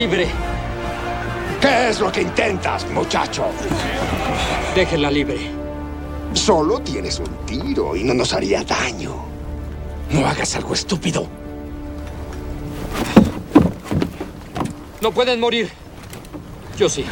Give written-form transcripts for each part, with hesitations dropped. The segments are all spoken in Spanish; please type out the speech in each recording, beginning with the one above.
libre. ¿Qué es lo que intentas, muchacho? Déjenla libre. Solo tienes un tiro y no nos haría daño. No hagas algo estúpido. No pueden morir. Yo sí.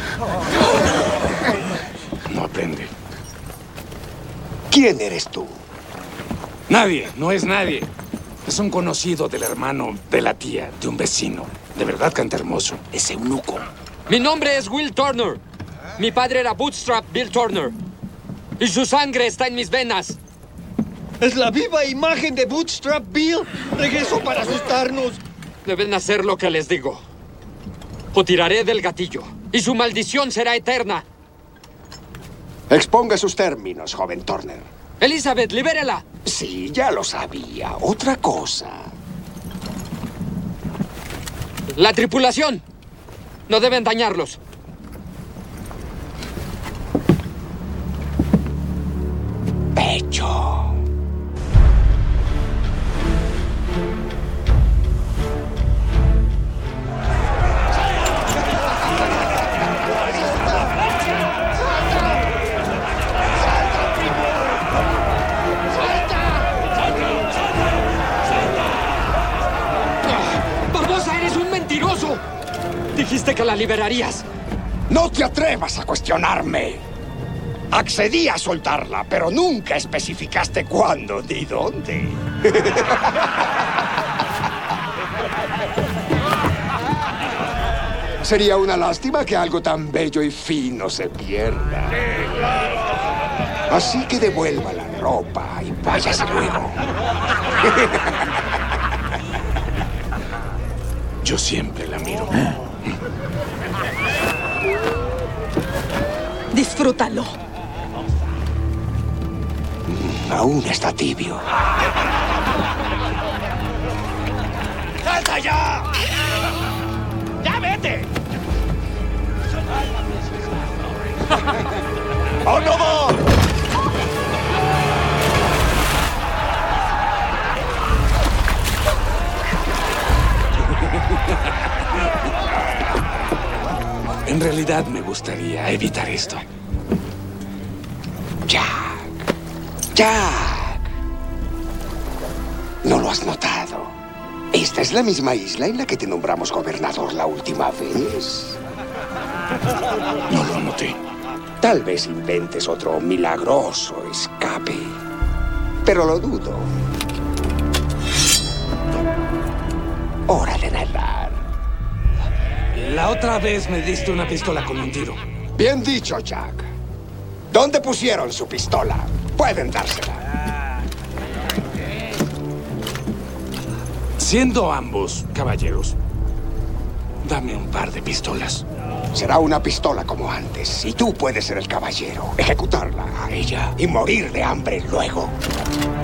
No aprende. ¿Quién eres tú? Nadie, no es nadie. Es un conocido del hermano, de la tía, de un vecino. De verdad canta hermoso. Es eunuco. Mi nombre es Will Turner. Mi padre era Bootstrap Bill Turner. Y su sangre está en mis venas. ¡Es la viva imagen de Bootstrap Bill! ¡Regresó para asustarnos! Deben hacer lo que les digo. O tiraré del gatillo. Y su maldición será eterna. Exponga sus términos, joven Turner. Elizabeth, libérela. Sí, ya lo sabía. Otra cosa. La tripulación. No deben dañarlos. Pecho. ¡Barbosa, eres un mentiroso! Dijiste que la liberarías. No te atrevas a cuestionarme. Accedí a soltarla, pero nunca especificaste cuándo ni dónde. Sería una lástima que algo tan bello y fino se pierda. Así que devuelva la ropa y váyase luego. Yo siempre la miro. Disfrútalo. Aún está tibio. ¡Salta ya! ¡Ya vete! ¡Oh, no va! En realidad me gustaría evitar esto. Jack. ¿No lo has notado? Esta es la misma isla en la que te nombramos gobernador la última vez. No lo noté. Tal vez inventes otro milagroso escape. Pero lo dudo. Hora de nadar. La otra vez me diste una pistola con un tiro. Bien dicho, Jack. ¿Dónde pusieron su pistola? Pueden dársela. Siendo ambos caballeros, dame un par de pistolas. Será una pistola como antes, y tú puedes ser el caballero, ejecutarla a ella y morir de hambre luego.